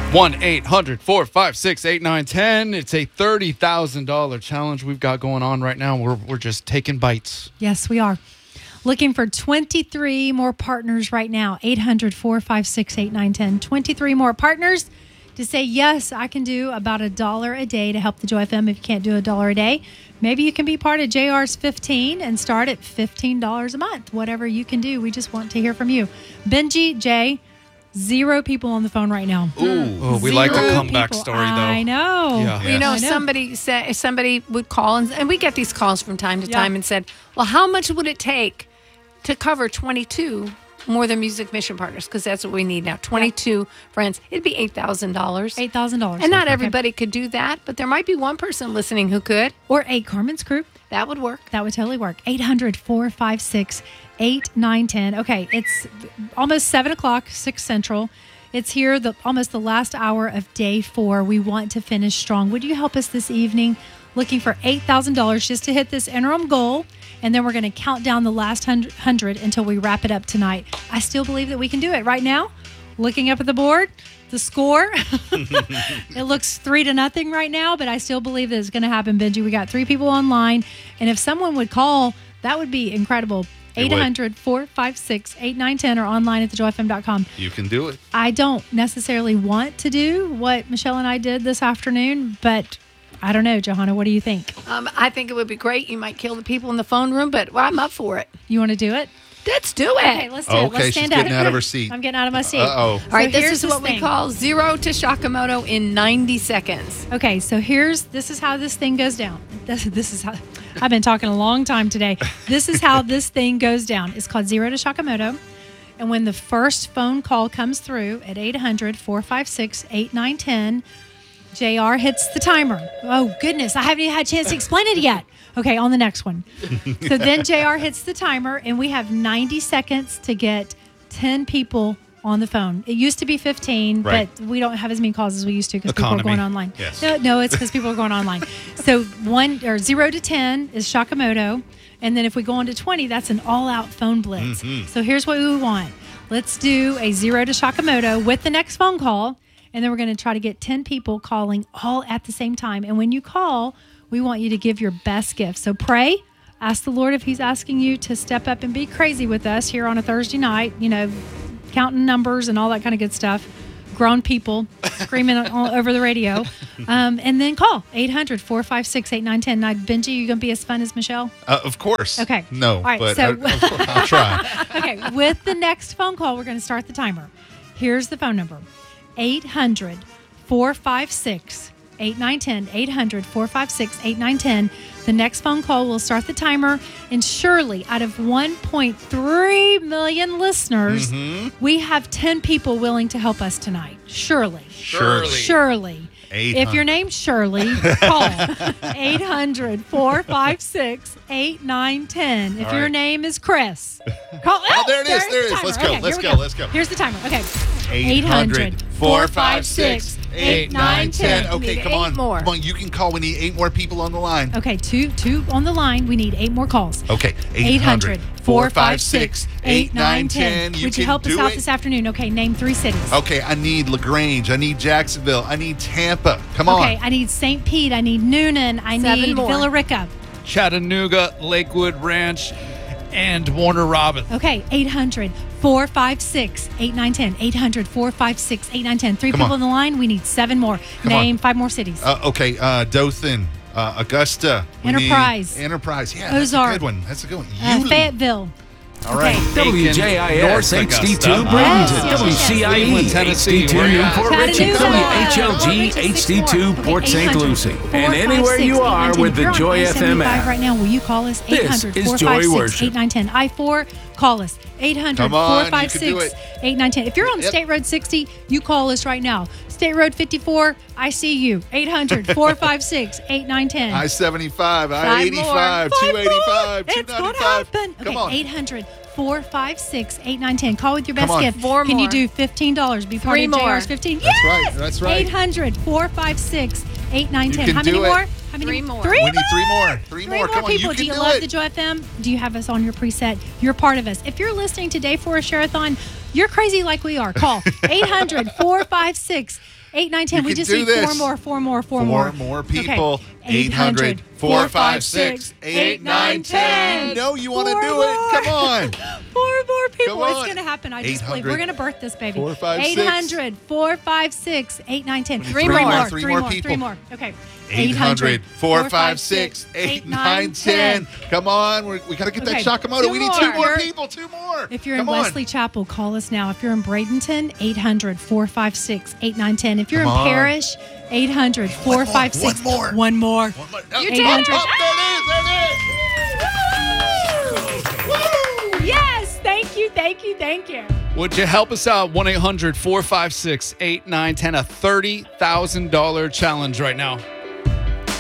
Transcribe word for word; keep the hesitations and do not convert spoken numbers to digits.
one eight hundred four five six eight nine one zero. It's a thirty thousand dollars challenge we've got going on right now. We're, we're just taking bites. Yes, we are. Looking for twenty-three more partners right now. eight hundred four five six eight nine one zero. twenty-three more partners to say, yes, I can do about a dollar a day to help the Joy F M if you can't do a dollar a day. Maybe you can be part of J R's fifteen and start at fifteen dollars a month. Whatever you can do. We just want to hear from you. Benji, Jay, zero people on the phone right now. Ooh, oh, we like a Zero comeback people. story, though. I know. Yeah. You know, I know. somebody said somebody would call, and, and we get these calls from time to Yeah. time, and said, "Well, how much would it take to cover twenty-two more than Music Mission Partners? Because that's what we need now. twenty-two friends. It'd be eight thousand dollars. eight thousand dollars. And not everybody could do that, but there might be one person listening who could. Or eight Carmen's Group. That would work. That would totally work. eight hundred four five six eight nine one zero. Okay, it's almost seven o'clock, six Central. It's here, the almost the last hour of day four. We want to finish strong. Would you help us this evening? Looking for eight thousand dollars just to hit this interim goal. And then we're going to count down the last hundred until we wrap it up tonight. I still believe that we can do it right now. Looking up at the board, the score, it looks three to nothing right now, but I still believe that it's going to happen, Benji. We got three people online. And if someone would call, that would be incredible. eight hundred four five six eight nine one zero or online at the joy f m dot com. You can do it. I don't necessarily want to do what Michelle and I did this afternoon, but I don't know, Johanna, what do you think? Um, I think it would be great. You might kill the people in the phone room, but well, I'm up for it. You want to do it? Let's do it. Okay, let's do it. Okay, Let's she's stand getting up. out of her seat. I'm getting out of my seat. Uh-oh. All right, So this here's is what this we thing. call zero to Sakamoto in ninety seconds. Okay, so here's this is how this thing goes down. This, this is how I've been talking a long time today. This is how this thing goes down. It's called Zero to Sakamoto. And when the first phone call comes through at eight hundred four five six eight nine one zero, J R hits the timer. Oh, goodness. I haven't even had a chance to explain it yet. Okay, on the next one. So then J R hits the timer, and we have ninety seconds to get ten people on the phone. It used to be fifteen, Right. but we don't have as many calls as we used to because people are Economy. going online. Yes. No, no, it's because people are going online. So one or zero to ten is Sakamoto, and then if we go on to twenty, that's an all-out phone blitz. So here's what we want. Let's do a zero to Sakamoto with the next phone call, and then we're going to try to get ten people calling all at the same time. And when you call, we want you to give your best gift. So pray, ask the Lord if he's asking you to step up and be crazy with us here on a Thursday night, you know, counting numbers and all that kind of good stuff. Grown people screaming all over the radio. Um, and then call eight hundred four five six eight nine one zero. Now, Benji, you going to be as fun as Michelle? Uh, of course. Okay. No, All right, but so- I, of course, I'll try. Okay, with the next phone call, we're going to start the timer. Here's the phone number. eight hundred four five six eight nine one zero. eight hundred four five six eight nine one zero. The next phone call will start the timer. And surely, out of one point three million listeners, we have ten people willing to help us tonight. Surely. Surely. Surely. If your name's Shirley, call eight hundred four five six eight nine one zero. If All your right. name is Chris, call. Oh, there it is, there's there the it is. timer. Let's go, Okay, let's here we go, let's go. Here's the timer. Okay. eight hundred four five six eight nine one zero. Okay, Need come eight on. more. Come on, you can call. We need eight more people on the line. Okay, two two on the line. We need eight more calls. Okay, eight hundred four five six eight nine one zero. You Would you can help us do out it. this afternoon? Okay, name three cities. Okay, I need LaGrange. I need Jacksonville. I need Tampa. Come on. Okay, I need Saint Pete. I need Noonan. I Seven need more. Villa Rica. Chattanooga, Lakewood Ranch, and Warner Robin. Okay, eight hundred four five six eight nine one zero. eight hundred four five six eight nine one zero. Three Come people on. on the line. We need seven more. Come Name on. five more cities. Uh, okay, uh, Dothan, uh, Augusta. We need- Enterprise. Enterprise. Yeah, that's a Ozark. good one. That's a good one. Uh, Yulee. Fayetteville. All right. Okay. W W J I S North H D two Augusta. Bradenton, Yes, yes, W C I E Cleveland, Tennessee, H D two where you Newport at? Richey, Chattanooga. W H L G Richey, H D two six four. Port Okay, Saint eight hundred Lucie, four and five anywhere six you eight are nine one zero. with If the you're on Joy I F M seventy-five app. right now, will you call us? This eight hundred is four Joy five six Worship. eight nine one zero. I four, call us. eight hundred Come on, four five you can do six it. eight nine one zero. If you're on Yep. State Road sixty, you call us right now. State Road fifty-four, I see you. eight hundred four five six eight nine one zero. I seventy-five, I Five eighty-five, Five two more. eighty-five, two It's gonna ninety-five. happen. Come Okay, on. eight hundred four five six eight nine one zero. Call with your Come best on. gift. Four Can you more. do fifteen dollars? Be part Three of J more. R's fifteen. That's yes! right, that's right. eight hundred four five six eight nine one zero. You can How many do it. more? How many Three more. Three We need three more. Three Three more. more Come on, people. you do can you do love it. the Joy F M? Do you have us on your preset? You're part of us. If you're listening today for a share-a-thon, you're crazy like we are. Call eight hundred four five six eight, nine, ten. You We can just do need this. four more, four more, four, Four more. more people. Okay. eight hundred, four five six, eight nine ten. No, you want to Four do more. it. Come on. Four more people. Come on. It's going to happen. I just believe. eight hundred, We're going to birth this baby. four, five, six. eight hundred, four five six, eight nine ten. need Three, three more. more, three Three more more. people. Three more. Okay. eight hundred, four five six, eight nine ten. Come on. We're, we got to get Okay, that Shakamoto. two We need more. two more You're- people. Two more. If you're Come in on. Wesley Chapel, call us now. If you're in Bradenton, eight hundred, four five six, eight nine ten. If you're Come in on. Parish, eight hundred, four five six. One more. One more. One more. Oh, You oh, did it. oh, there it is. There it is. Yes. Thank you. Thank you. Thank you. Would you help us out? one eight hundred, four five six, eight nine one zero. A thirty thousand dollars challenge right now.